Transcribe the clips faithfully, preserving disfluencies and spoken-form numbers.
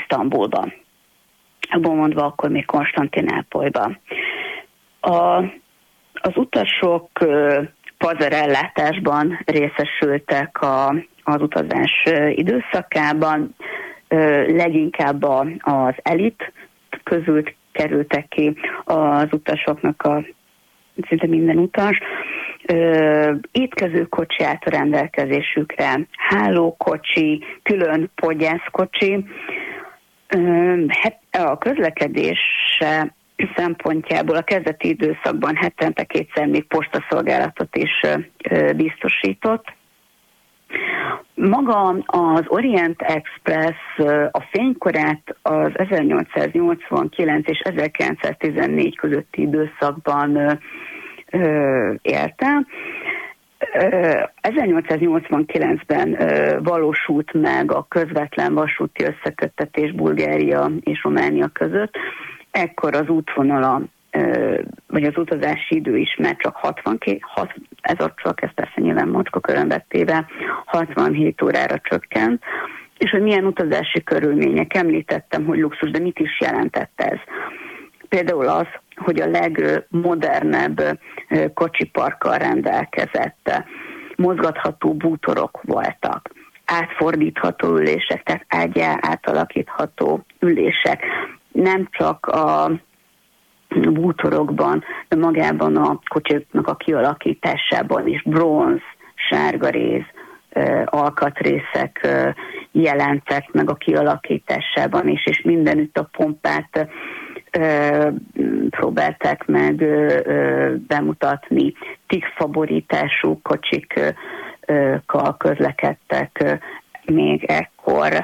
Isztambulba. Abban mondva akkor még Konstantinápolyba. A, az utasok pazarellátásban részesültek a, az utazás időszakában, leginkább az elit közül kerültek ki az utasoknak a szinte minden utas. Étkezőkocsi állt a rendelkezésükre, hálókocsi, külön podgyászkocsi. A közlekedés szempontjából a kezdeti időszakban hetente kétszer még postaszolgálatot is biztosított. Maga az Orient Express a fénykorát az ezernyolcszáznyolcvankilenc és ezerkilencszáztizennégy közötti időszakban élte. ezernyolcszáznyolcvankilencben valósult meg a közvetlen vasúti összeköttetés Bulgária és Románia között. Ekkor az útvonala, vagy az utazási idő is már csak hatvankét, ez a csak, ez persze nyilván macskakörön téve, hatvanhét órára csökkent, és hogy milyen utazási körülmények, említettem, hogy luxus, de mit is jelentett ez? Például az, hogy a legmodernebb kocsiparkkal rendelkezett, mozgatható bútorok voltak, átfordítható ülések, tehát ágyá átalakítható ülések, nem csak a bútorokban, de magában a kocsiknak a kialakításában is bronz, sárgaréz, alkatrészek jelentek meg a kialakításában is, és mindenütt a pompát próbálták meg bemutatni. Tigfaborítású kocsikkal közlekedtek még ekkor.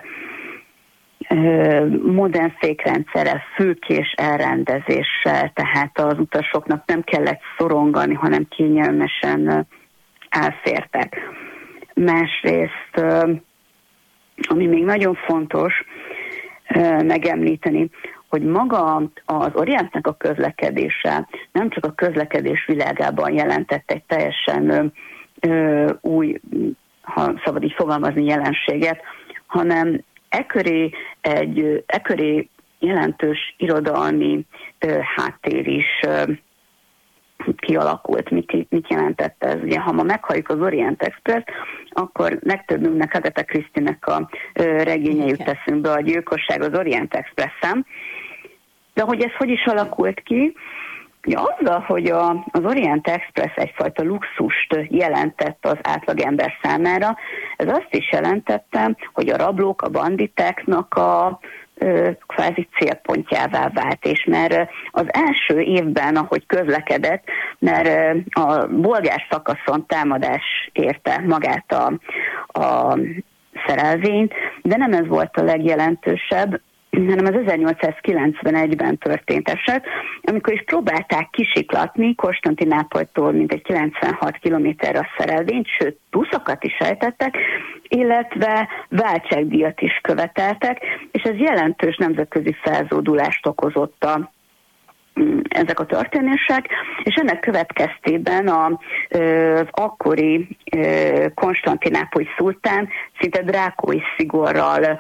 Modern fékrendszerrel, fülkés elrendezéssel, tehát az utasoknak nem kellett szorongani, hanem kényelmesen elfértek. Másrészt, ami még nagyon fontos megemlíteni, hogy maga az Orientnek a közlekedése nem csak a közlekedés világában jelentett egy teljesen új, ha szabad így fogalmazni, jelenséget, hanem eköré egy eköré jelentős irodalmi ö, háttér is ö, kialakult. Mit, mit jelentett ez? Ugye, ha ma meghalljuk az Orient Express, akkor legtöbbünknek Agatha Christie-nek a ö, regénye jut eszünkbe, a Gyilkosság az Orient Expressen. De hogy ez hogy is alakult ki? Ja, azzal, hogy a, az Orient Express egyfajta luxust jelentett az átlagember számára, ez azt is jelentette, hogy a rablók, a banditáknak a ö, kvázi célpontjává vált, és mert az első évben, ahogy közlekedett, mert a bolgár szakaszon támadás érte magát a, a szerelvényt, de nem ez volt a legjelentősebb, hanem az ezernyolcszázkilencvenegyben történt eset, amikor is próbálták kisiklatni Konstantinápolytól mintegy kilencvenhat kilométerre a szerelvényt, sőt, túszokat is ejtettek, illetve váltságdíjat is követeltek, és ez jelentős nemzetközi felzódulást okozott a ezek a történések, és ennek következtében a, az akkori Konstantinápoly szultán szinte drákói szigorral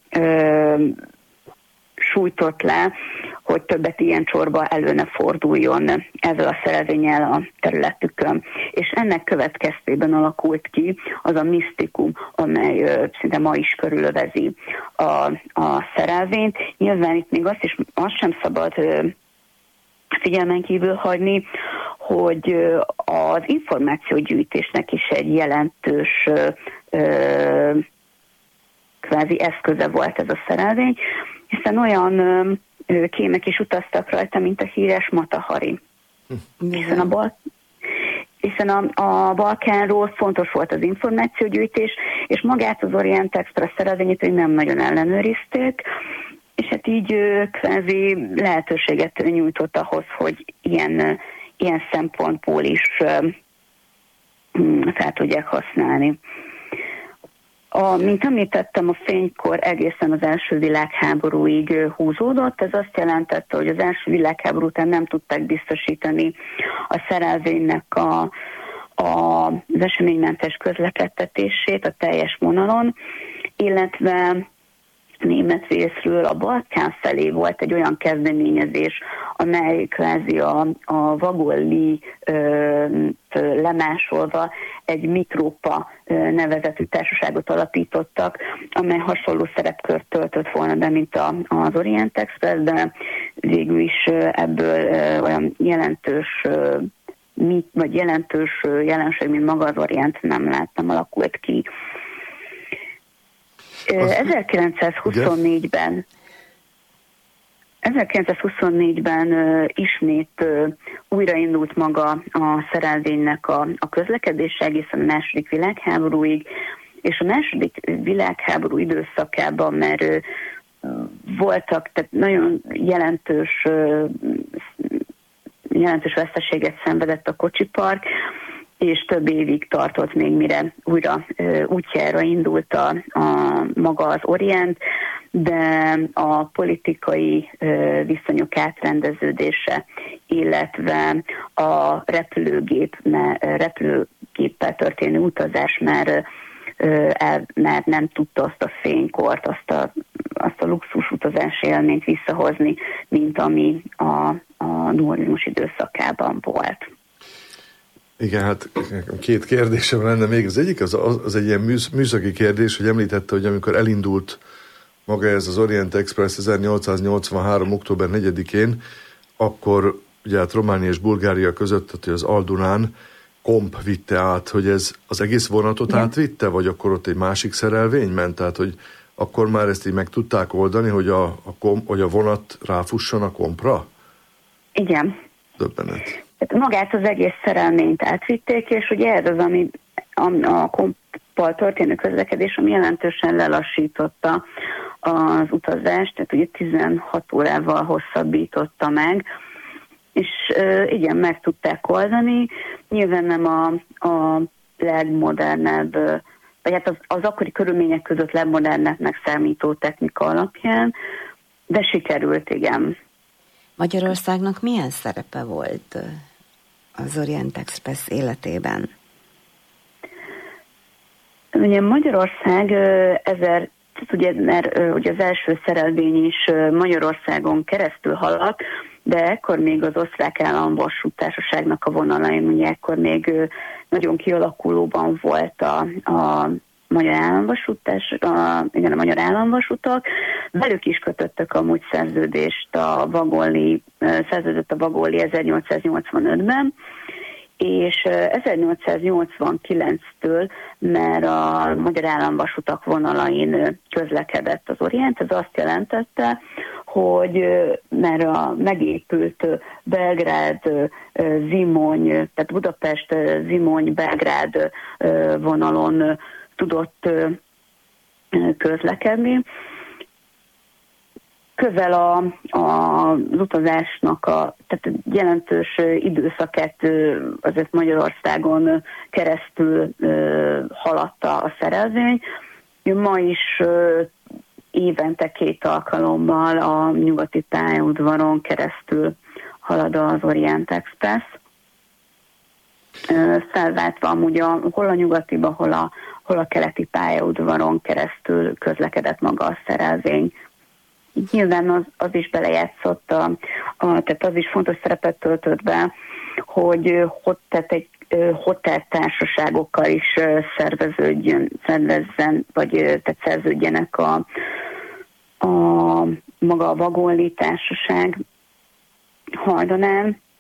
sújtott le, hogy többet ilyen csorba elő ne forduljon ezzel a szerelvénnyel a területükön. És ennek következtében alakult ki az a misztikum, amely ö, szinte ma is körülövezi a, a szerelvényt. Nyilván itt még azt, is, azt sem szabad ö, figyelmen kívül hagyni, hogy ö, az információgyűjtésnek is egy jelentős ö, ö, kvázi eszköze volt ez a szerelvény, hiszen olyan ö, kémek is utaztak rajta, mint a híres Mata Hari. Hiszen a, Bal- hiszen a, a Balkánról fontos volt az információgyűjtés, és magát az Orient Express szerelvényét nem nagyon ellenőrizték, és hát így ö, kvázi lehetőséget nyújtott ahhoz, hogy ilyen, ilyen szempontból is ö, fel tudják használni. A, mint említettem, a fénykor egészen az első világháborúig húzódott. Ez azt jelentette, hogy az első világháború után nem tudták biztosítani a szerelvénynek a, a, az eseménymentes közlekedtetését a teljes vonalon, illetve német részről a Balkán felé volt egy olyan kezdeményezés, amely kvázi a, a Vagolli lemásolva egy Mitropa nevezetű társaságot alapítottak, amely hasonló szerepkört töltött volna be, mint a, az Orient Express, de végül is ebből olyan jelentős mit, vagy jelentős jelenség, mint maga az Orient nem láttam, alakult ki. Az, ezerkilencszázhuszonnégyben ezerkilencszázhuszonnégyben uh, ismét uh, újraindult maga a szerelvénynek a, a közlekedése egészen a második világháborúig, és a második világháború időszakában, mert uh, voltak, tehát nagyon jelentős uh, jelentős veszteséget szenvedett a kocsipark, és több évig tartott még, mire újra uh, útjára indult a, a maga az Orient, de a politikai uh, viszonyok átrendeződése, illetve a repülőgép, repülőgéppel történő utazás már, uh, el, már nem tudta azt a fénykort, azt a, azt a luxus utazási élményt visszahozni, mint ami a, a dualizmus időszakában volt. Igen, hát két kérdésem lenne még. Az egyik az, az egy ilyen műsz, műszaki kérdés, hogy említette, hogy amikor elindult maga ez az Orient Express ezernyolcszáznyolcvanhárom. október negyedikén, akkor ugye hát Románia és Bulgária között, tehát az Aldunán komp vitte át, hogy ez az egész vonatot igen. átvitte, vagy akkor ott egy másik szerelvény ment? Tehát, hogy akkor már ezt így meg tudták oldani, hogy a, a, komp, hogy a vonat ráfusson a kompra? Igen. Döbbenet. Magát az egész szerelményt átvitték, és ugye ez az, ami a, a komppal történő közlekedés, ami jelentősen lelassította az utazást, tehát ugye tizenhat órával hosszabbította meg, és uh, igen, meg tudták oldani. Nyilván nem a, a legmodernebb, vagy hát az, az akkori körülmények között legmodernebbnek számító technika alapján, de sikerült, igen. Magyarországnak milyen szerepe volt az Orient Express életében? Ugye Magyarország ezer, ugye, mert ugye az első szerelvény is Magyarországon keresztül haladt, de ekkor még az Osztrák Államvasúttársaságnak a vonalain, ugye ekkor még nagyon kialakulóban volt a, a Magyar Államvasúttás, a, igen, a Magyar Államvasutak, velük is kötöttek amúgy szerződést a Vagolli, szerződött a Vagolli ezernyolcszáznyolcvanötben, és ezernyolcszáznyolcvankilenctől már a Magyar Államvasutak vonalain közlekedett az Orient. Ez azt jelentette, hogy már a megépült Belgrád, Zimony, tehát Budapest, Zimony, Belgrád vonalon tudott közlekedni. Közel a, a, az utazásnak a tehát jelentős időszakát azért Magyarországon keresztül haladta a szerelvény. Ma is évente két alkalommal a nyugati pályaudvaron keresztül halad az Orient Express. Felváltva amúgy a, hol a nyugatiba, hol a, hol a keleti pályaudvaron keresztül közlekedett maga a szerelvény. Nyilván az, az is belejátszott, a, a, tehát az is fontos szerepet töltött be, hogy hot, tehát egy hoteltársaságokkal is szerveződjön, szervezzen, vagy tehát szerződjenek a, a maga a Vagolli társaság Haldonán.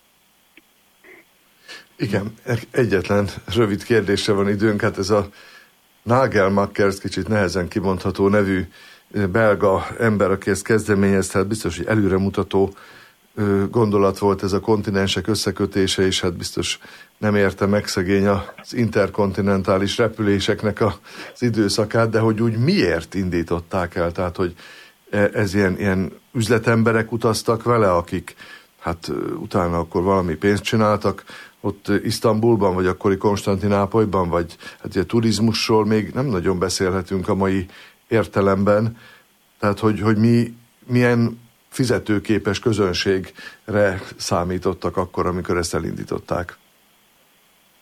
Igen, egyetlen rövid kérdésre van időnk, hát ez a Nagelmacher, kicsit nehezen kimondható nevű belga ember, aki ezt kezdeményezte, hát biztos, hogy előremutató gondolat volt ez a kontinensek összekötése, és hát biztos nem érte meg szegény az interkontinentális repüléseknek az időszakát, de hogy úgy miért indították el, tehát hogy ez ilyen, ilyen üzletemberek utaztak vele, akik hát utána akkor valami pénzt csináltak ott Isztambulban, vagy akkori Konstantinápolyban, vagy hát ugye turizmusról még nem nagyon beszélhetünk a mai értelemben, tehát hogy, hogy mi milyen fizetőképes közönségre számítottak akkor, amikor ezt elindították.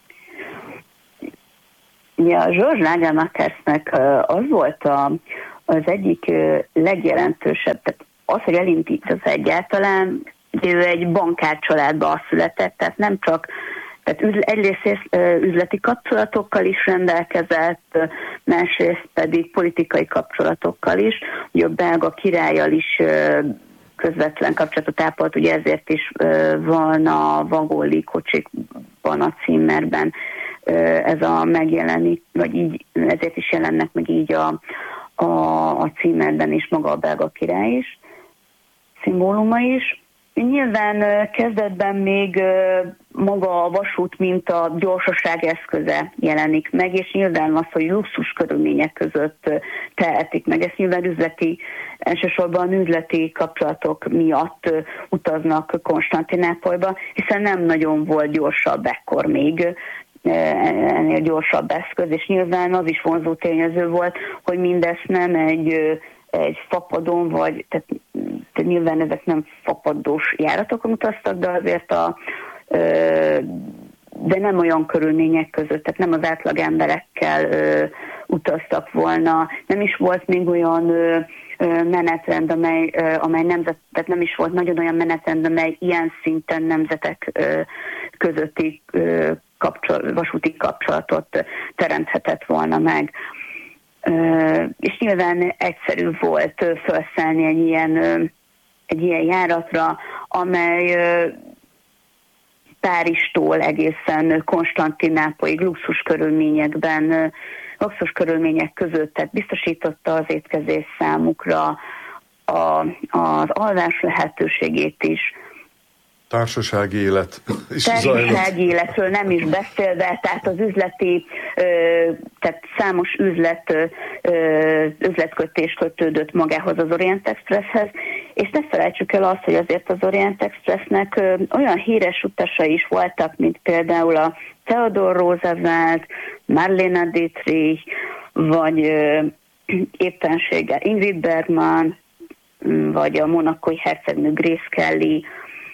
Ja, George Nagelmachersnek az volt a, az egyik legjelentősebb, tehát az, hogy elindít az egyáltalán, ő egy bankárcsaládba született, tehát nem csak, tehát egyrészt üzleti kapcsolatokkal is rendelkezett, másrészt pedig politikai kapcsolatokkal is, ugye a belga királlyal is közvetlen kapcsolatot ápolt, ugye ezért is van a Vagóli kocsikban a címerben ez a megjelenik, vagy így, ezért is jelennek meg így a, a, a címerben is maga a belga király is, szimbóluma is. Nyilván kezdetben még maga a vasút, mint a gyorsaság eszköze jelenik meg, és nyilván az, hogy luxus körülmények között tehetik meg. Ezt nyilván üzleti, elsősorban üzleti kapcsolatok miatt utaznak Konstantinápolyba, hiszen nem nagyon volt gyorsabb ekkor még, ennél gyorsabb eszköz, és nyilván az is vonzó tényező volt, hogy mindezt nem egy, egy fapadon, vagy tehát, tehát nyilván ezek nem fapadós járatokon utaztak, de azért a de nem olyan körülmények között, tehát nem az átlag emberekkel utaztak volna, nem is volt még olyan menetrend, amely, amely nemzet, tehát nem is volt nagyon olyan menetrend, amely ilyen szinten nemzetek közötti kapcsol, vasúti kapcsolatot teremthetett volna meg. És nyilván egyszerű volt felszállni egy ilyen, egy ilyen járatra, amely Párizstól egészen Konstantinápolyig luxus körülményekben, luxus körülmények között, tehát biztosította az étkezés számukra, a, az alvás lehetőségét is. Társasági élet is Társasági életről nem is beszélve, tehát az üzleti, tehát számos üzlet, üzletkötés kötődött magához az Orient Expresshez, és ne felejtsük el azt, hogy azért az Orient Expressnek olyan híres utasai is voltak, mint például a Theodore Roosevelt, Marlene Dietrich, vagy éppenséggel Ingrid Bergman, vagy a monakói hercegnő Grace Kelly.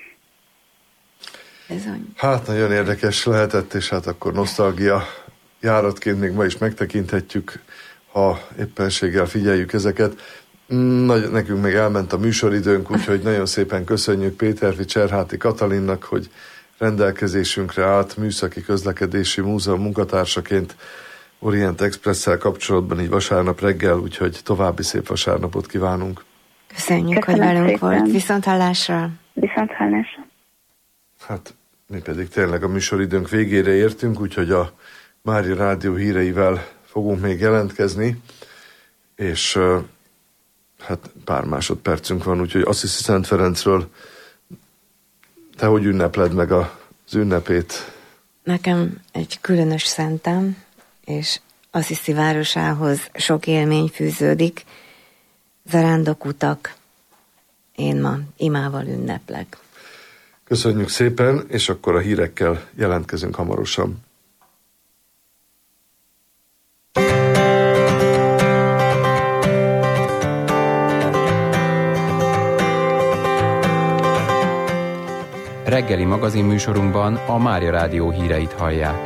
Hát nagyon érdekes lehetett, és hát akkor nosztalgia járatként még ma is megtekinthetjük, ha éppenséggel figyeljük ezeket. Nagy, nekünk még elment a műsoridőnk, úgyhogy nagyon szépen köszönjük Péterfi Cserháti Katalinnak, hogy rendelkezésünkre állt Műszaki Közlekedési Múzeum munkatársaként Orient Expresszel kapcsolatban így vasárnap reggel, úgyhogy további szép vasárnapot kívánunk. Köszönjük, Köszönöm hogy velünk szépen. Volt. Viszonthallásra. Viszonthallásra. Hát mi pedig tényleg a műsoridőnk végére értünk, úgyhogy a Mária Rádió híreivel fogunk még jelentkezni, és hát pár másodpercünk van, úgyhogy Assisi Szent Ferencről te hogy ünnepled meg az ünnepét? Nekem egy különös szentem, és Assisi városához sok élmény fűződik, zarándokutak, én ma imával ünneplek. Köszönjük szépen, és akkor a hírekkel jelentkezünk hamarosan. Reggeli magazinműsorunkban a Mária Rádió híreit hallják.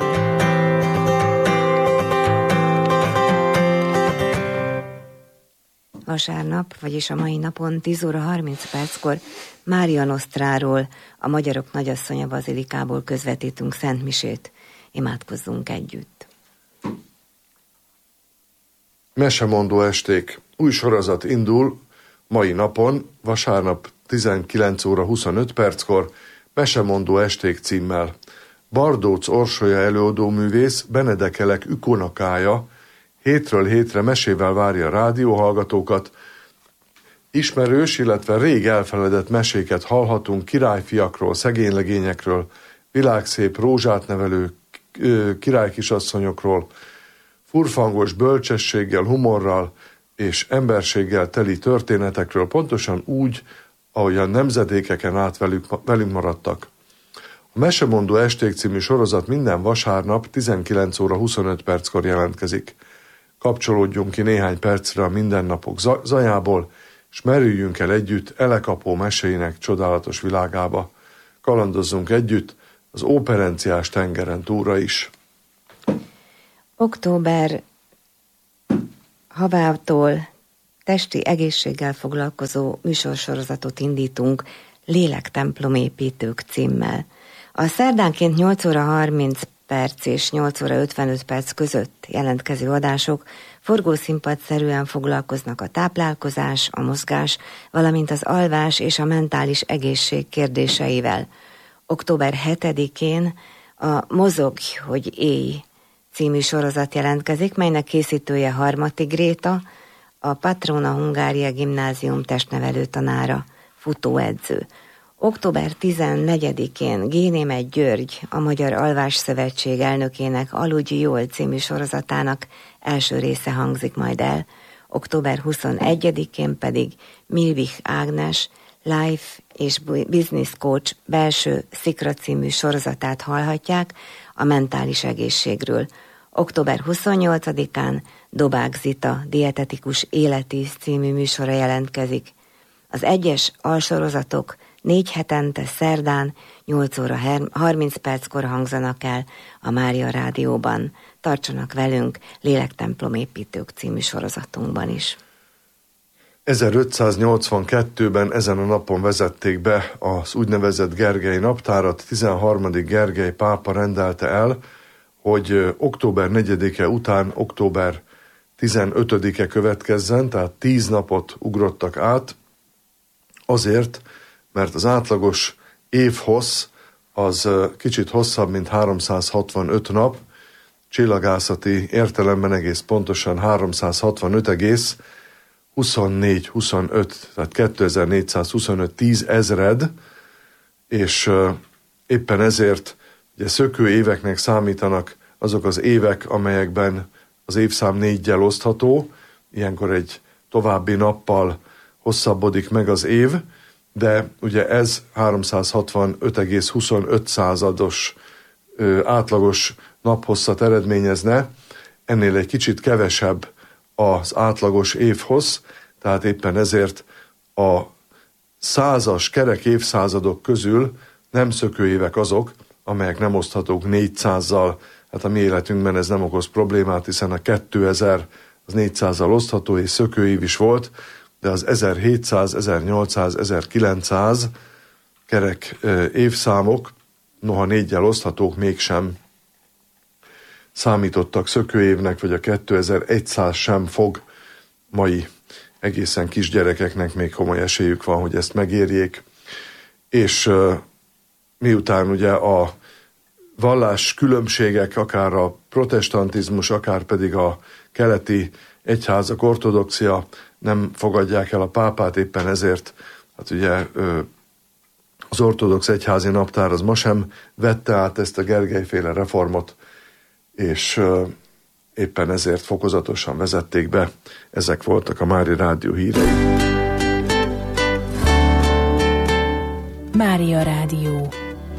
Vasárnap, vagyis a mai napon tíz óra harminc perckor Mária Nosztráról, a Magyarok Nagyasszonya Bazilikából közvetítünk szentmisét. Imádkozzunk együtt. Mesemondó esték. Új sorozat indul mai napon, vasárnap tizenkilenc óra huszonöt perckor, Mesemondó esték címmel. Bardóc Orsolya előadóművész, Benedekelek ükonokája hétről hétre mesével várja a rádióhallgatókat. Ismerős, illetve rég elfeledett meséket hallhatunk királyfiakról, szegénylegényekről, világszép rózsát nevelő királykisasszonyokról, furfangos bölcsességgel, humorral és emberséggel teli történetekről, pontosan úgy, ahogy a nemzedékeken át velük, velünk maradtak. A Mesemondó esték című sorozat minden vasárnap tizenkilenc óra huszonöt perckor jelentkezik. Kapcsolódjunk ki néhány percre a mindennapok zajából, és merüljünk el együtt Elekapó meséinek csodálatos világába. Kalandozzunk együtt az óperenciás tengeren túlra is. Október havától testi egészséggel foglalkozó műsorsorozatot indítunk Lélektemplomépítők címmel. A szerdánként nyolc óra harminc perc és nyolc óra ötvenöt perc között jelentkező adások forgószínpadszerűen foglalkoznak a táplálkozás, a mozgás, valamint az alvás és a mentális egészség kérdéseivel. október hetedikén a Mozogj, hogy élj című sorozat jelentkezik, melynek készítője Harmati Gréta, a Patrona Hungária Gimnázium testnevelő tanára, futóedző. október tizennegyedikén Génémet György, a Magyar Alvás Szövetség elnökének Aludj jól című sorozatának első része hangzik majd el. október huszonegyedikén pedig Milvich Ágnes, Life és Business Coach belső Szikra című sorozatát hallhatják a mentális egészségről. október huszonnyolcadikán Dobák Zita dietetikus életíz című műsora jelentkezik. Az egyes alsorozatok négy hetente szerdán nyolc óra harminc perckor hangzanak el a Mária Rádióban. Tartsanak velünk Lélektemplomépítők című sorozatunkban is. ezerötszáznyolcvankettőben ezen a napon vezették be az úgynevezett Gergely naptárat. tizenharmadik Gergely pápa rendelte el, hogy október negyedike után október tizenötödike következzen, tehát tíz napot ugrottak át, azért, mert az átlagos évhossz az kicsit hosszabb, mint háromszázhatvanöt nap, csillagászati értelemben egész pontosan háromszázhatvanöt egész huszonnégy huszonöt, tehát kétezer-négyszázhuszonöt tízezred, és éppen ezért ugye szökő éveknek számítanak azok az évek, amelyekben az évszám négygyel osztható, ilyenkor egy további nappal hosszabbodik meg az év, de ugye ez háromszázhatvanöt egész huszonöt százados ö, átlagos naphosszat eredményezne, ennél egy kicsit kevesebb az átlagos évhossz, tehát éppen ezért a százas kerek évszázadok közül nem szökőévek azok, amelyek nem oszthatók négyszázzal. Hát a mi életünkben ez nem okoz problémát, hiszen a kétezer az négyszázzal osztható és szökőév is volt, de az ezerhétszáz, ezernyolcszáz, ezerkilencszáz kerek évszámok, noha négyel oszthatók, mégsem számítottak szökőévnek, vagy a kétezer-száz sem fog. Mai egészen kisgyerekeknek még komoly esélyük van, hogy ezt megérjék. És uh, miután ugye a vallás különbségek, akár a protestantizmus, akár pedig a keleti egyházak, ortodoxia nem fogadják el a pápát, éppen ezért hát ugye az ortodox egyházi naptár az ma sem vette át ezt a Gergely-féle reformot, és éppen ezért fokozatosan vezették be. Ezek voltak a Mária Rádió hírei. Mária Rádió.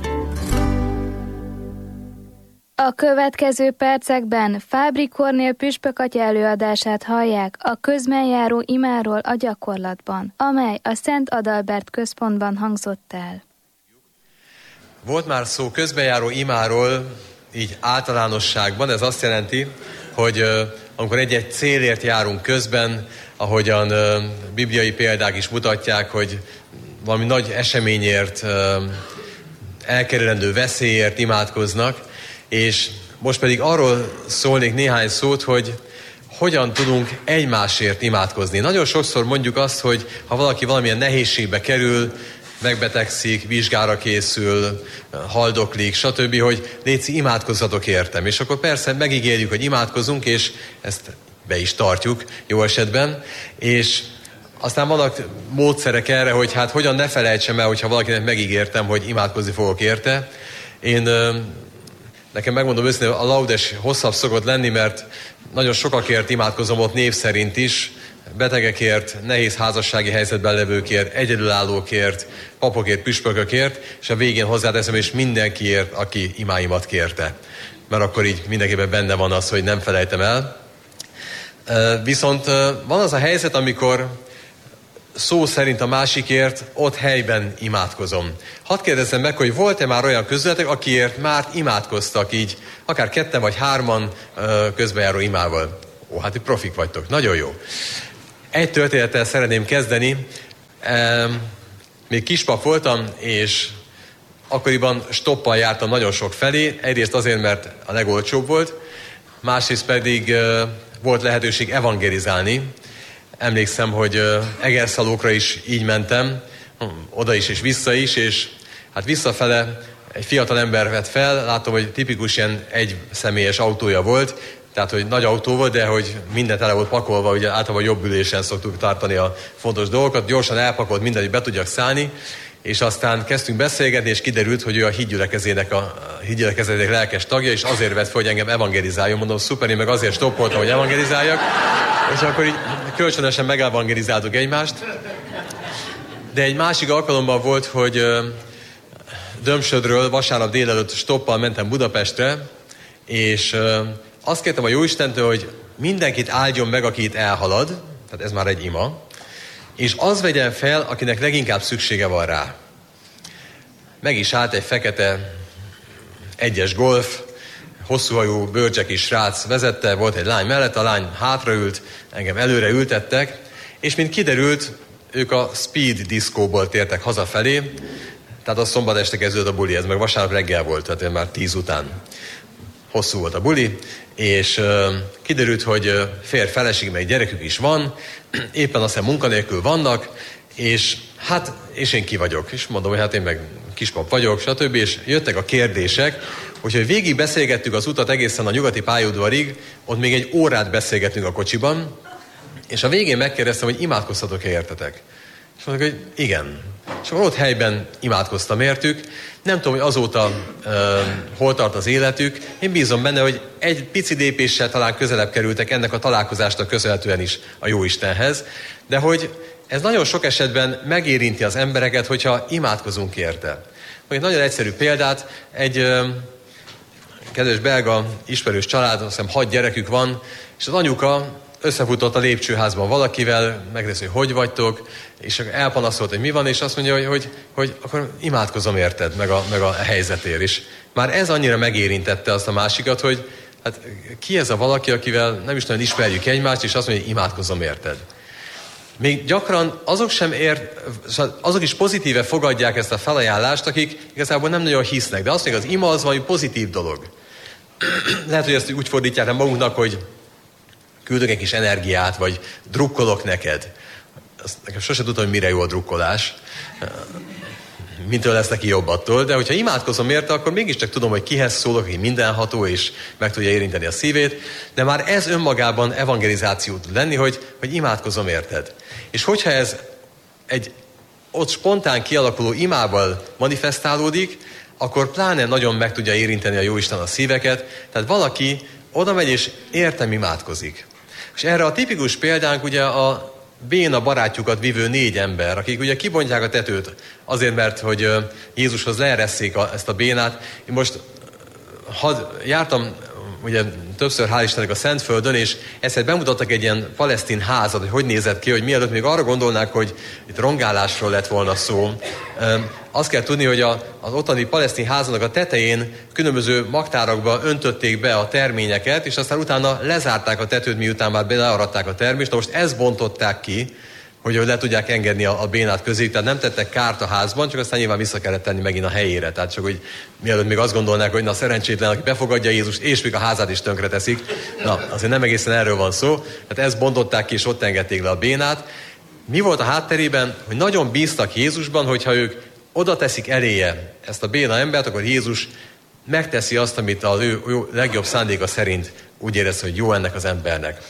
A következő percekben Fábri Kornél püspökatya előadását hallják a közben járó imáról a gyakorlatban, amely a Szent Adalbert központban hangzott el. Volt már szó közbenjáró imáról, így általánosságban. Ez azt jelenti, hogy uh, amikor egy-egy célért járunk közben, ahogyan uh, bibliai példák is mutatják, hogy valami nagy eseményért, uh, elkerülendő veszélyért imádkoznak, és most pedig arról szólnék néhány szót, hogy hogyan tudunk egymásért imádkozni. Nagyon sokszor mondjuk azt, hogy ha valaki valamilyen nehézségbe kerül, megbetegszik, vizsgára készül, haldoklik, stb., hogy léci, imádkozzatok értem. És akkor persze megígérjük, hogy imádkozunk, és ezt be is tartjuk jó esetben, és aztán vannak módszerek erre, hogy hát hogyan ne felejtsem el, hogyha valakinek megígértem, hogy imádkozni fogok érte. Én nekem megmondom őszintén, a laudes hosszabb szokott lenni, mert nagyon sokakért imádkozom ott név szerint is, betegekért, nehéz házassági helyzetben levőkért, egyedülállókért, papokért, püspökökért, és a végén hozzáteszem, és mindenkiért, aki imáimat kérte. Mert akkor így mindenképpen benne van az, hogy nem felejtem el. Viszont van az a helyzet, amikor szó szerint a másikért ott helyben imádkozom. Hadd kérdezzem meg, hogy volt-e már olyan közületek, akiért már imádkoztak így, akár ketten vagy hárman közbenjáró imával? Ó, hát profik vagytok, nagyon jó. Egy történettel szeretném kezdeni. Még kispap voltam, és akkoriban stoppal jártam nagyon sok felé. Egyrészt azért, mert a legolcsóbb volt, másrészt pedig volt lehetőség evangelizálni. Emlékszem, hogy Egerszalókra is így mentem, oda is és vissza is, és hát visszafele egy fiatal ember vett fel, látom, hogy tipikus ilyen egy személyes autója volt, tehát, hogy nagy autó volt, de hogy minden tele volt pakolva, ugye általában jobb ülésen szoktuk tartani a fontos dolgokat, gyorsan elpakolt mindent, hogy be tudjak szállni, és aztán kezdtünk beszélgetni, és kiderült, hogy ő a hídgyülekezének a hídgyülekezetének lelkes tagja, és azért vett fel, hogy engem evangelizáljon. Mondom, szuper, én meg azért stoppoltam, hogy evangelizáljak, és akkor így kölcsönösen megevangelizáltuk egymást. De egy másik alkalommal volt, hogy Dömsödről vasárnap délelőtt stoppal mentem Budapestre, és azt kértem a Jóistentől, hogy mindenkit áldjon meg, aki itt elhalad, tehát ez már egy ima, és az vegyen fel, akinek leginkább szüksége van rá. Meg is állt egy fekete egyes Golf, hosszúhajú, bőrcsekis srác vezette, volt egy lány mellett, a lány hátraült, engem előre ültettek, és mint kiderült, ők a Speed diszkóból tértek hazafelé, tehát a szombat este kezdődött a buli, ez meg vasárnap reggel volt, tehát már tíz után. Hosszú volt a buli, és uh, kiderült, hogy uh, férj, feleség, meg gyerekük is van, éppen azt hiszem munkanélkül vannak, és hát, és én ki vagyok. És mondom, hogy hát én meg kispap vagyok, stb. És jöttek a kérdések, úgyhogy végig beszélgettük az utat egészen a nyugati pályaudvarig, ott még egy órát beszélgettünk a kocsiban, és a végén megkérdeztem, hogy imádkoztatok-e értetek? És mondjuk, hogy igen. És akkor ott helyben imádkoztam értük. Nem tudom, hogy azóta uh, hol tart az életük. Én bízom benne, hogy egy pici lépéssel talán közelebb kerültek ennek a találkozásnak köszönhetően is a Jóistenhez. De hogy ez nagyon sok esetben megérinti az embereket, hogyha imádkozunk érte. Egy nagyon egyszerű példát, egy uh, kedves belga ismerős család, azt hiszem hat gyerekük van, és az anyuka összefutott a lépcsőházban valakivel, megnézni, hogy hogy vagytok, és elpanaszolt, hogy mi van, és azt mondja, hogy, hogy, hogy akkor imádkozom érted, meg a, meg a helyzetért is. Már ez annyira megérintette azt a másikat, hogy hát ki ez a valaki, akivel nem is nagyon ismerjük egymást, és azt mondja, hogy imádkozom érted. Még gyakran azok sem ért, azok is pozitíve fogadják ezt a felajánlást, akik igazából nem nagyon hisznek, de azt mondja, az ima az valami pozitív dolog. Lehet, hogy ezt úgy fordítják magunknak, hogy küldök egy kis energiát, vagy drukkolok neked. Azt nekem sose tudtam, hogy mire jó a drukkolás. Mintől lesz neki jobb attól, de hogyha imádkozom érte, akkor mégiscsak tudom, hogy kihez szólok, hogy mindenható, és meg tudja érinteni a szívét, de már ez önmagában evangelizáció tud lenni, hogy, hogy imádkozom érted. És hogyha ez egy ott spontán kialakuló imával manifestálódik, akkor pláne nagyon meg tudja érinteni a Jóisten a szíveket, tehát valaki oda megy és értem imádkozik. És erre a tipikus példánk ugye a béna barátjukat vívő négy ember, akik ugye kibontják a tetőt azért, mert hogy Jézushoz leeresszék a, ezt a bénát. Én most had, jártam ugye többször, hál' Istennek, a Szentföldön, és ezt bemutattak egy ilyen palesztin házat, hogy hogy nézett ki, hogy mielőtt még arra gondolnák, hogy itt rongálásról lett volna szó. Azt kell tudni, hogy a, az ottani palesztin háznak a tetején különböző magtárakba öntötték be a terményeket, és aztán utána lezárták a tetőt, miután már belearadták a termést. Na most ezt bontották ki, hogy le tudják engedni a, a bénát közé, tehát nem tettek kárt a házban, csak aztán nyilván vissza kellett tenni megint a helyére. Tehát csak, hogy mielőtt még azt gondolnák, hogy na szerencsétlen, aki befogadja Jézust, és még a házát is tönkre teszik. Na, azért nem egészen erről van szó. Tehát ezt bontották ki, és ott engedték le a bénát. Mi volt a hátterében? Hogy nagyon bíztak Jézusban, hogyha ők oda teszik eléje ezt a béna embert, akkor Jézus megteszi azt, amit az ő legjobb szándéka szerint úgy érez, hogy jó ennek az embernek.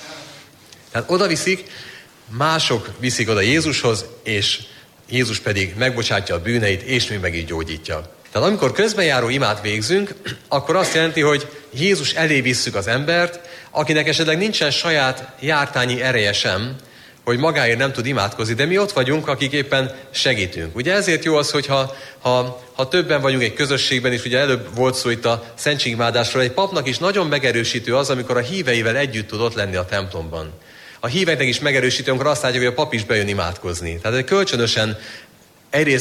Tehát oda viszik, mások viszik oda Jézushoz, és Jézus pedig megbocsátja a bűneit, és még meg így gyógyítja. Tehát amikor közbenjáró imát végzünk, akkor azt jelenti, hogy Jézus elé visszük az embert, akinek esetleg nincsen saját jártányi ereje sem, hogy magáért nem tud imádkozni, de mi ott vagyunk, akik éppen segítünk. Ugye ezért jó az, hogyha ha, ha többen vagyunk egy közösségben, és ugye előbb volt szó itt a szentségimádásról, egy papnak is nagyon megerősítő az, amikor a híveivel együtt tud ott lenni a templomban. A híveknek is megerősítő, amikor azt látjuk, hogy a pap is bejön imádkozni. Tehát kölcsönösen egyrészt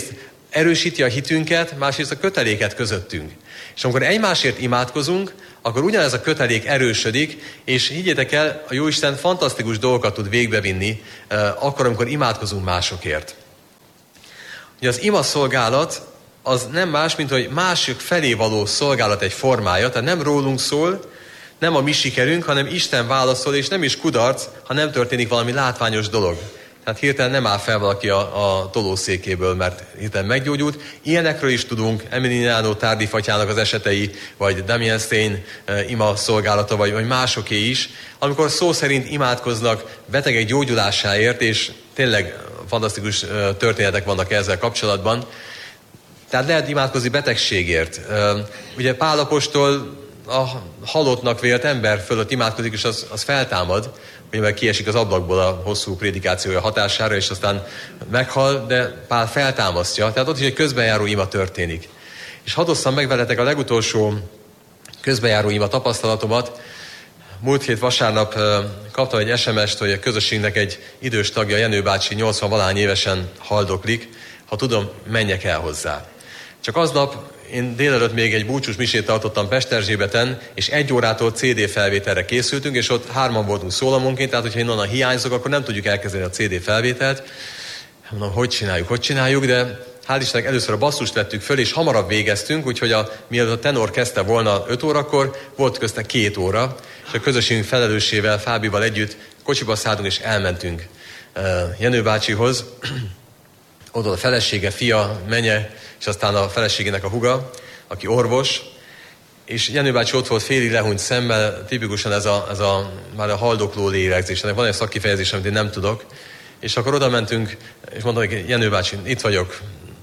erősíti a hitünket, másrészt a köteléket közöttünk. És amikor egymásért imádkozunk, akkor ugyanez a kötelék erősödik, és higgyétek el, a Jóisten fantasztikus dolgokat tud végbevinni, akkor, amikor imádkozunk másokért. Ugye az ima szolgálat az nem más, mint hogy mások felé való szolgálat egy formája, tehát nem rólunk szól, nem a mi sikerünk, hanem Isten válaszol, és nem is kudarc, ha nem történik valami látványos dolog. Tehát hirtelen nem áll fel valaki a, a tolószékéből, mert hirtelen meggyógyult. Ilyenekről is tudunk, Emiliano Tardif atyának az esetei, vagy Damien Stein uh, ima szolgálata, vagy, vagy másoké is, amikor szó szerint imádkoznak betegek gyógyulásáért, és tényleg fantasztikus uh, történetek vannak ezzel kapcsolatban. Tehát lehet imádkozni betegségért. Uh, ugye Pál apostol a halottnak vélt ember fölött imádkozik, és az, az feltámad, ugye meg kiesik az ablakból a hosszú prédikációja hatására, és aztán meghal, de Pál feltámasztja. Tehát ott is egy közbenjáró ima történik. És hadd osszam meg veletek a legutolsó közbenjáró ima tapasztalatomat. Múlt hét vasárnap kaptam egy es em est, hogy a közösségnek egy idős tagja, Jenő bácsi, nyolcvan-valány évesen haldoklik. Ha tudom, menjek el hozzá. Csak aznap én délelőtt még egy búcsús misét tartottam Pesterzsébeten, és egy órától cé dé felvételre készültünk, és ott hárman voltunk szólamonként, tehát hogyha én onnan hiányzok, akkor nem tudjuk elkezdeni a cé dé felvételt. Mondom, hogy csináljuk, hogy csináljuk, de hál' Istennek először a basszust vettük föl, és hamarabb végeztünk, úgyhogy a, mielőtt a tenor kezdte volna öt órakor, volt közte két óra, és a közösségünk felelősével, Fábival együtt kocsiba szálltunk, és elmentünk uh, Jenő bácsihoz. Oda a felesége, fia, menye, és aztán a feleségének a húga, aki orvos, és Jenő bácsi ott volt félig lehúnyt szemmel, tipikusan ez a, ez a már a haldokló lélegzés. Ennek van egy szakkifejezés, amit én nem tudok. És akkor oda mentünk, és mondtam, hogy Jenő bácsi, itt vagyok.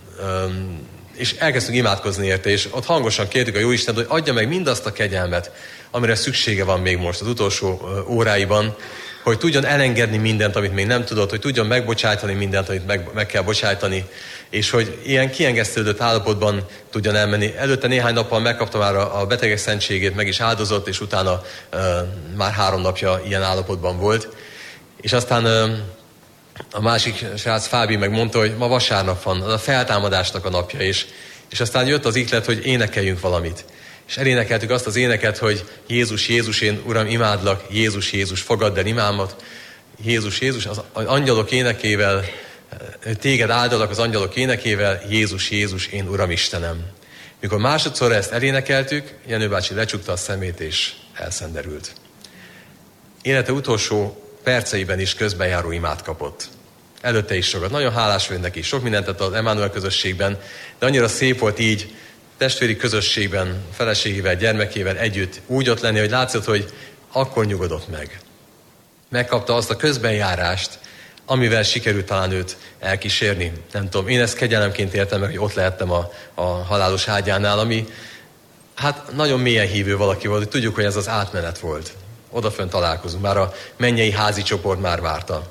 És elkezdtünk imádkozni érte, és ott hangosan kértük a Jóistent, hogy adja meg mindazt a kegyelmet, amire szüksége van még most az utolsó óráiban, hogy tudjon elengedni mindent, amit még nem tudott, hogy tudjon megbocsájtani mindent, amit meg, meg kell bocsájtani, és hogy ilyen kiengesztődött állapotban tudjon elmenni. Előtte néhány nappal megkapta már a, a betegek szentségét, meg is áldozott, és utána uh, már három napja ilyen állapotban volt. És aztán uh, a másik srác, Fábi, meg mondta, hogy ma vasárnap van, az a feltámadásnak a napja, és, és aztán jött az ihlet, hogy énekeljünk valamit. És elénekeltük azt az éneket, hogy Jézus, Jézus, én Uram imádlak, Jézus, Jézus, fogadd el imámat. Jézus, Jézus, az angyalok énekével, téged áldalak az angyalok énekével, Jézus, Jézus, én Uram Istenem. Mikor másodszor ezt elénekeltük, Jenő bácsi lecsukta a szemét és elszenderült. Élete utolsó perceiben is közbenjáró imát kapott. Előtte is sokat. Nagyon hálás vagyok neki. Sok mindent tett az Emmanuel közösségben, de annyira szép volt így, testvéri közösségben, feleségével, gyermekével együtt úgy ott lenni, hogy látszott, hogy akkor nyugodott meg. Megkapta azt a közbenjárást, amivel sikerült talán őt elkísérni. Nem tudom, én ezt kegyelemként értem meg, hogy ott lehettem a, a halálos ágyánál, ami hát nagyon mélyen hívő valaki volt, hogy tudjuk, hogy ez az átmenet volt. Odafönn találkozunk, már a mennyei házi csoport már várta.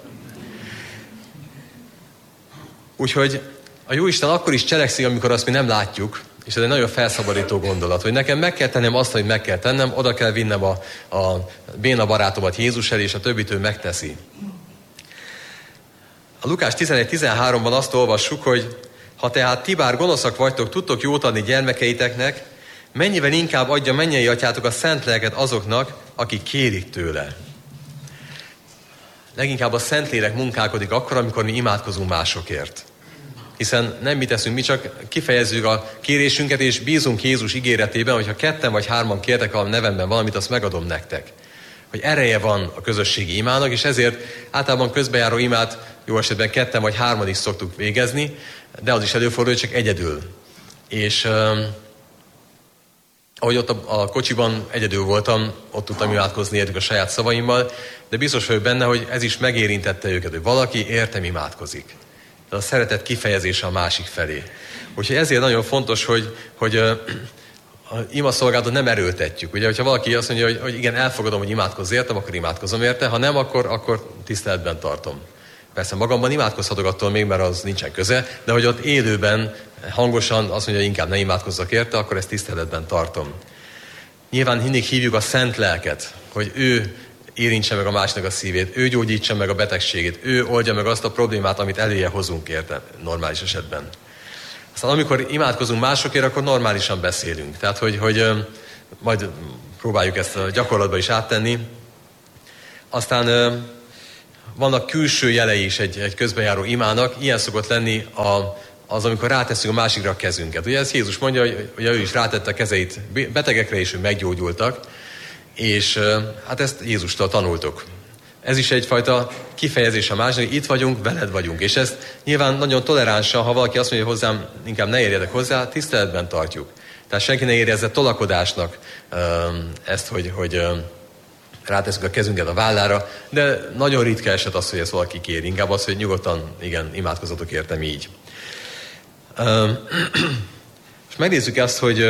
Úgyhogy a Jóisten akkor is cselekszik, amikor azt mi nem látjuk, és ez egy nagyon felszabadító gondolat, hogy nekem meg kell tennem azt, hogy meg kell tennem, oda kell vinnem a, a béna barátomat Jézus elé, és a többit ő megteszi. A Lukás tizenegy tizenháromban azt olvassuk, hogy ha tehát ti bár gonoszak vagytok, tudtok jót adni gyermekeiteknek, mennyivel inkább adja mennyei atyátok a szent lelket azoknak, akik kérik tőle. Leginkább a Szentlélek munkálkodik akkor, amikor mi imádkozunk másokért. Hiszen nem mi teszünk, mi csak kifejezzük a kérésünket, és bízunk Jézus ígéretében, hogy ha ketten vagy hárman kértek a nevemben valamit, azt megadom nektek. Hogy ereje van a közösségi imának, és ezért általában közbenjáró imát jó esetben ketten vagy hárman is szoktuk végezni, de az is előfordul, hogy csak egyedül. És um, ahogy ott a, a kocsiban egyedül voltam, ott tudtam imádkozni értük a saját szavaimmal, de biztos vagyok benne, hogy ez is megérintette őket, hogy valaki értem imádkozik. Ez a szeretet kifejezése a másik felé. Úgyhogy ezért nagyon fontos, hogy, hogy uh, a imaszolgálatot nem erőltetjük. Ugye, hogyha valaki azt mondja, hogy, hogy igen, elfogadom, hogy imádkozz értem, akkor imádkozom érte, ha nem, akkor, akkor tiszteletben tartom. Persze magamban imádkozhatok attól még, mert az nincsen köze, de hogy ott élőben, hangosan azt mondja, hogy inkább ne imádkozzak érte, akkor ezt tiszteletben tartom. Nyilván mindig hívjuk a Szent Lelket, hogy ő érintse meg a másnak a szívét, ő gyógyítsa meg a betegségét, ő oldja meg azt a problémát, amit eléje hozunk érte normális esetben. Aztán amikor imádkozunk másokért, akkor normálisan beszélünk. Tehát, hogy, hogy majd próbáljuk ezt a gyakorlatba is áttenni. Aztán vannak külső jelei is egy, egy közbenjáró imának. Ilyen szokott lenni a, az, amikor ráteszünk a másikra a kezünket. Ugye ez Jézus mondja, hogy, hogy ő is rátette a kezeit betegekre, és ő meggyógyultak. És hát ezt Jézustól tanultuk. Ez is egyfajta kifejezés a másiknak, hogy itt vagyunk, veled vagyunk. És ezt nyilván nagyon toleránsan, ha valaki azt mondja, hogy hozzám, inkább ne érjedek hozzá, tiszteletben tartjuk. Tehát senki ne érezze tolakodásnak ezt, hogy, hogy ráteszünk a kezünket a vállára, de nagyon ritka eset az, hogy ezt valaki kér. Inkább az, hogy nyugodtan, igen, imádkozatok értem így. Most megnézzük ezt, hogy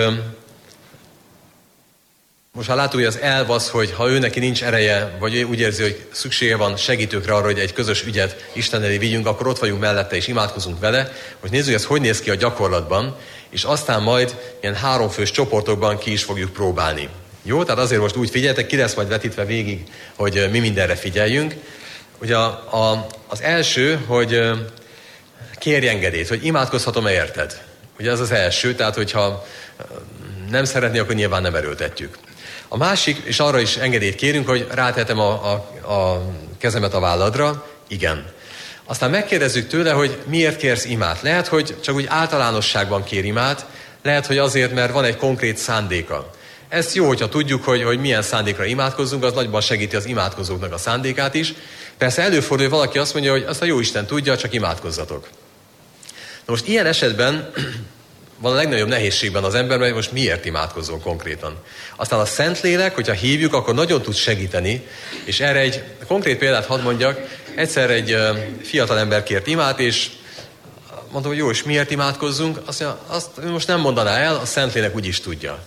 most már látjuk, hogy az elv az, hogy ha ő neki nincs ereje, vagy ő úgy érzi, hogy szüksége van segítőkre arra, hogy egy közös ügyet Isten elé vigyünk, akkor ott vagyunk mellette és imádkozunk vele. Most nézzük, ez hogy néz ki a gyakorlatban, és aztán majd ilyen háromfős csoportokban ki is fogjuk próbálni. Jó? Tehát azért most úgy figyeljetek, ki lesz majd vetítve végig, hogy mi mindenre figyeljünk. Ugye a, a, az első, hogy kérj engedélyt, hogy imádkozhatom-e érted. Ugye ez az első, tehát hogyha nem szeretné, akkor nyilván nem erőltetjük. A másik, és arra is engedélyt kérünk, hogy rátehetem a, a, a kezemet a válladra, igen. Aztán megkérdezzük tőle, hogy miért kérsz imát. Lehet, hogy csak úgy általánosságban kér imát, lehet, hogy azért, mert van egy konkrét szándéka. Ezt jó, hogyha tudjuk, hogy, hogy milyen szándékra imádkozzunk, az nagyban segíti az imádkozóknak a szándékát is. Persze előfordul, hogy valaki azt mondja, hogy azt a Jóisten tudja, csak imádkozzatok. Na most ilyen esetben van a legnagyobb nehézségben az ember, mert most miért imádkozzon konkrétan. Aztán a Szentlélek, hogyha hívjuk, akkor nagyon tud segíteni, és erre egy konkrét példát hadd mondjak. Egyszer egy fiatal ember kért imát, és mondtam, hogy jó, és miért imádkozzunk? Azt mondja, azt most nem mondaná el, a Szentlélek úgy is tudja.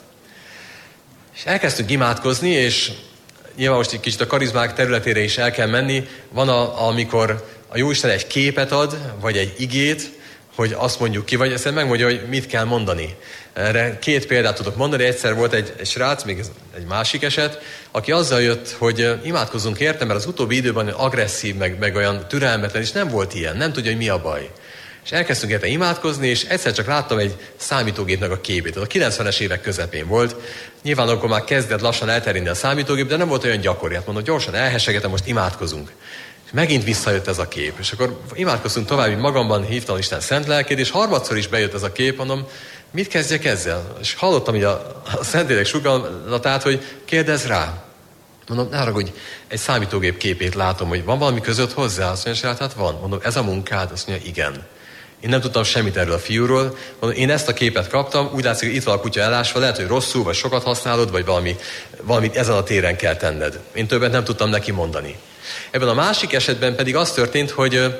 És elkezdtünk imádkozni, és nyilván most egy kicsit a karizmák területére is el kell menni. Van, a, amikor a Jóisten egy képet ad, vagy egy igét, hogy azt mondjuk ki, vagy ezt megmondja, hogy mit kell mondani. Erre két példát tudok mondani. Egyszer volt egy, egy srác, még ez egy másik eset, aki azzal jött, hogy imádkozzunk érte, mert az utóbbi időben agresszív, meg, meg olyan türelmetlen, és nem volt ilyen, nem tudja, hogy mi a baj. És elkezdtünk érte imádkozni, és egyszer csak láttam egy számítógépnek a képét. Az a kilencvenes évek közepén volt. Nyilván akkor már kezdett lassan elterjedni a számítógép, de nem volt olyan gyakori. Hát mondom, gyorsan elhessegetem, most imádkozunk. És megint visszajött ez a kép. És akkor imádkoztunk tovább, hogy magamban hívtam Isten szent lelkét, és harmadszor is bejött ez a kép, mondom, mit kezdjek ezzel? És hallottam így a, a Szentlélek sugallatát, hogy kérdezz rá. Mondom, ne haragudj, egy számítógép képét látom, hogy van valami között hozzá? Azt mondja, hát van. Mondom, ez a munkád? Azt mondja, igen. Én nem tudtam semmit erről a fiúról. Mondom, én ezt a képet kaptam, úgy látszik, hogy itt van a kutya elásva, lehet, hogy rosszul, vagy sokat használod, vagy valami, valamit ezen a téren kell tenned. Én többet nem tudtam neki mondani. Ebben a másik esetben pedig az történt, hogy uh,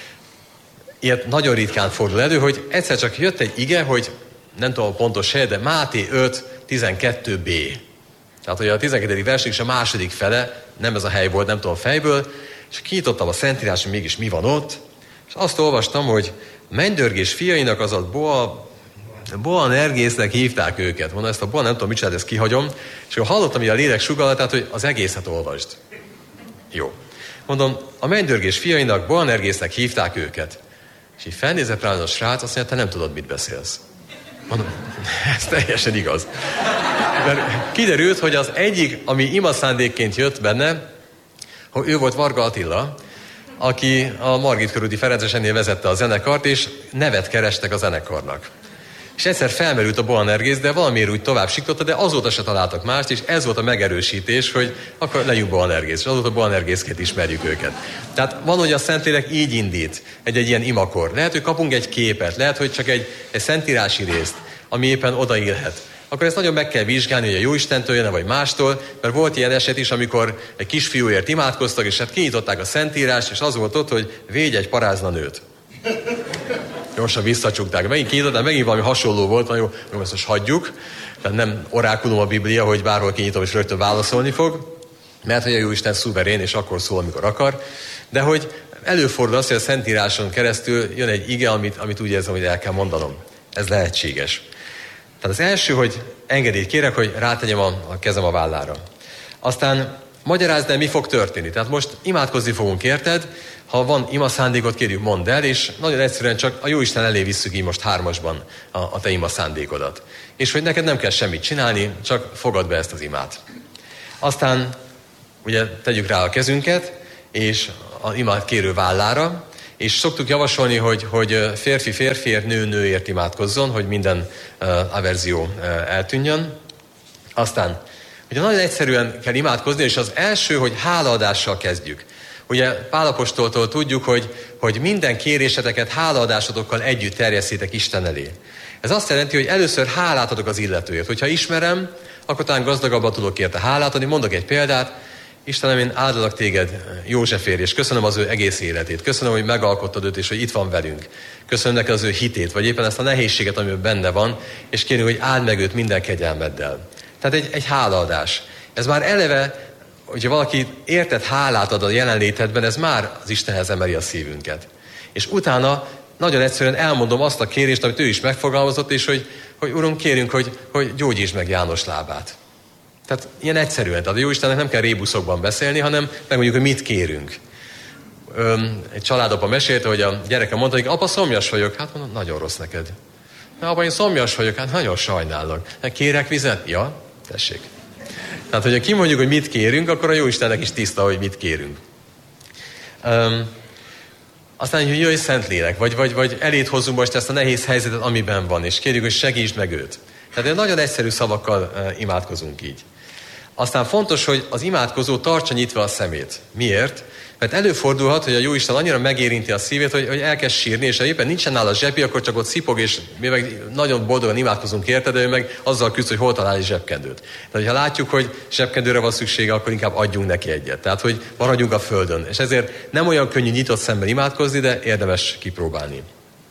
ilyet nagyon ritkán fordul elő, hogy egyszer csak jött egy ige, hogy nem tudom a pontos hely, de Máté öt tizenkettő b. Tehát, hogy a tizenkettedik versnek is a második fele, nem ez a hely volt, nem tudom fejből, és kinyitottam a Szentírást, hogy mégis mi van ott, és azt olvastam, hogy Mennydörgés fiainak, azaz Boa, Boanergésznek hívták őket. Mondom, ezt a Boa nem tudom, mit csinálni, ezt kihagyom, és akkor hallottam így a lélek sugallatát, hogy az egészet olvasd. Jó. Mondom, a Mennydörgés fiainak, Boanergésznek hívták őket. És így felnézett rá a srác, azt mondja, te nem tudod, mit beszélsz. Mondom, ez teljesen igaz. Mert kiderült, hogy az egyik, ami imaszándékként jött benne, hogy ő volt Varga Attila, aki a Margit körúti Ferencesennél vezette a zenekart, és nevet kerestek a zenekarnak. És egyszer felmerült a Boanergész, de valamiért úgy tovább siktotta, de azóta se találtak mást, és ez volt a megerősítés, hogy akkor legyünk Boanergész, és azóta Boanergészként ismerjük őket. Tehát van, hogy a Szentlélek így indít egy-egy ilyen imakor. Lehet, hogy kapunk egy képet, lehet, hogy csak egy, egy szentírási részt, ami éppen odaillhet. Akkor ezt nagyon meg kell vizsgálni, hogy a Jóistentől jön, vagy mástól, mert volt ilyen eset is, amikor egy kisfiúért imádkoztak, és hát kinyitották a Szentírást, és az volt ott, hogy védj egy parázna nőt. Gyorsan visszacsukták. Megint kinyitották, megint valami hasonló volt, na jó, jó, ezt most hagyjuk. Tehát nem orákulum a Biblia, hogy bárhol kinyitom, és rögtön válaszolni fog, mert hogy a Jóisten szuverén, és akkor szól, amikor akar. De hogy előfordul az, hogy a Szentíráson keresztül jön egy ige, amit, amit úgy érzem, hogy el kell mondanom. Ez lehetséges. Tehát az első, hogy engedélyt kérek, hogy rátegyem a, a kezem a vállára. Aztán Magyarázd el, mi fog történni. Tehát most imádkozni fogunk, érted? Ha van ima szándékot, kérjük, mondd el, és nagyon egyszerűen csak a Jóisten elé visszük így most hármasban a, a te ima szándékodat. És hogy neked nem kell semmit csinálni, csak fogad be ezt az imát. Aztán ugye tegyük rá a kezünket, és az imát kérő vállára, és szoktuk javasolni, hogy, hogy férfi férfiért, nő nőért imádkozzon, hogy minden uh, averzió uh, eltűnjön. Aztán ugye nagyon egyszerűen kell imádkozni, és az első, hogy hálaadással kezdjük. Ugye Pál apostoltól tudjuk, hogy, hogy minden kéréseteket hálaadásotokkal együtt terjesszétek Isten elé. Ez azt jelenti, hogy először hálát adok az illetőért. Hogyha ismerem, akkor talán gazdagabban tudok érte hálát adni. Mondok egy példát. Istenem, én áldalak téged Józsefért, és köszönöm az ő egész életét. Köszönöm, hogy megalkottad őt, és hogy itt van velünk. Köszönöm neked az ő hitét, vagy éppen ezt a nehézséget, amiben benne van, és kérünk, hogy áld meg őt minden kegyelmeddel. Tehát egy, egy hálaadás. Ez már eleve, hogyha valaki érted hálát ad a jelenlétedben, ez már az Istenhez emeli a szívünket. És utána nagyon egyszerűen elmondom azt a kérést, amit ő is megfogalmazott, és hogy, hogy Uram, kérünk, hogy, hogy gyógyítsd meg János lábát. Tehát ilyen egyszerűen. Tehát a Jóistennek nem kell rébuszokban beszélni, hanem megmondjuk, hogy mit kérünk. Öm, egy családapa mesélte, hogy a gyereke mondta, hogy apa, szomjas vagyok. Hát mondom, nagyon rossz neked. Na, apa, én szomjas vagyok. Hát nagyon sajnálok. Kérek vizet? Ja, tessék. Tehát, hogyha kimondjuk, hogy mit kérünk, akkor a Jóistennek is tiszta, hogy mit kérünk. Öm, aztán, hogy jöjj Szentlélek, vagy, vagy, vagy elét hozzunk most ezt a nehéz helyzetet, amiben van, és kérjük, hogy segítsd meg őt. Tehát nagyon egyszerű szavakkal uh, imádkozunk így. Aztán fontos, hogy az imádkozó tartsa nyitva a szemét. Miért? Mert előfordulhat, hogy a Jóisten annyira megérinti a szívét, hogy, hogy elkezd sírni, és ha éppen nincsen nála zsepi, akkor csak ott szipog, és mi meg nagyon boldogan imádkozunk érte, de ő meg azzal küzd, hogy hol talál egy zsebkendőt. Tehát, ha látjuk, hogy zsebkendőre van szüksége, akkor inkább adjunk neki egyet. Tehát, hogy maradjunk a földön. És ezért nem olyan könnyű nyitott szemben imádkozni, de érdemes kipróbálni.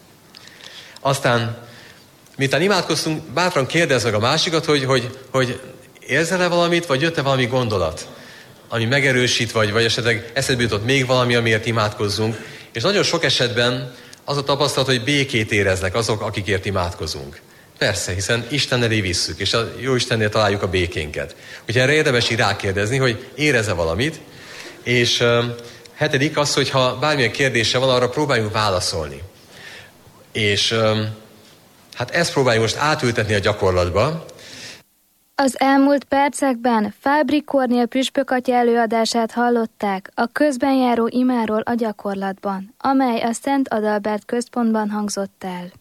Aztán, miután imádkoztunk, bátran kérdezz meg a másikat, hogy, hogy, hogy érzel-e valamit, vagy jött-e valami gondolat, ami megerősít, vagy, vagy esetleg eszedbe jutott még valami, amiért imádkozzunk. És nagyon sok esetben az a tapasztalat, hogy békét éreznek azok, akikért imádkozunk. Persze, hiszen Isten elé visszük, és a Jóistennél találjuk a békénket. Úgyhogy erre érdemes így rákérdezni, hogy érez-e valamit. És uh, hetedik az, hogy ha bármilyen kérdése van, arra próbáljunk válaszolni. És uh, hát ezt próbáljuk most átültetni a gyakorlatba. Az elmúlt percekben Fábri Kornél püspökatya előadását hallották a közben járó imáról a gyakorlatban, amely a Szent Adalbert központban hangzott el.